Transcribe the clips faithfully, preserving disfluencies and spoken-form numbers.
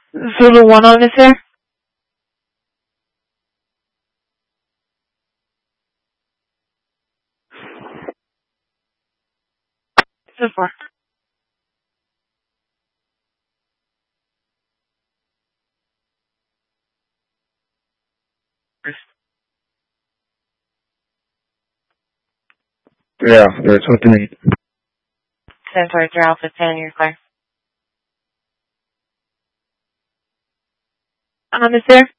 Zulu one on this air. So far. Yeah, there's what you need. Centaur to Alpha ten, you're clear. On this air.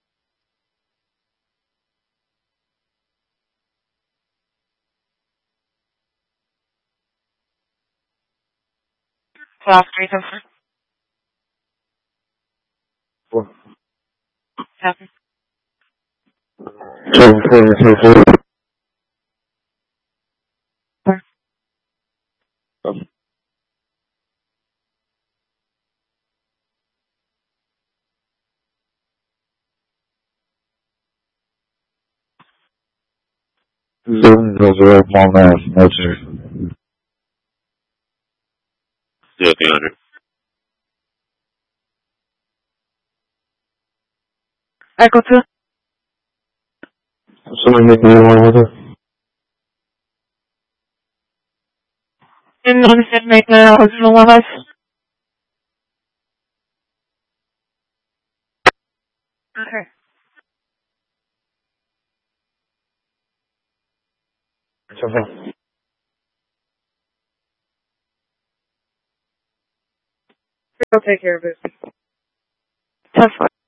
twelve three seven four. Four. Copy. Seven four seven four. Four. Um, Zoom goes away from that. That's it. Zero three hundred. Echo two. Somebody make me one with her. And on this air, make the original one us. Okay. Something. I'll take care of it. Tough one.